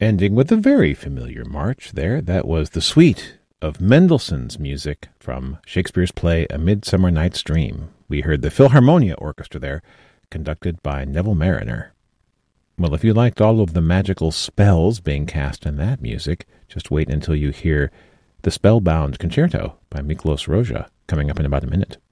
Ending with a very familiar march there. That was the suite of Mendelssohn's music from Shakespeare's play A Midsummer Night's Dream. We heard the Philharmonia Orchestra there, conducted by Neville Marriner. Well, if you liked all of the magical spells being cast in that music, just wait until you hear the Spellbound Concerto by Miklos Rozsa coming up in about a minute.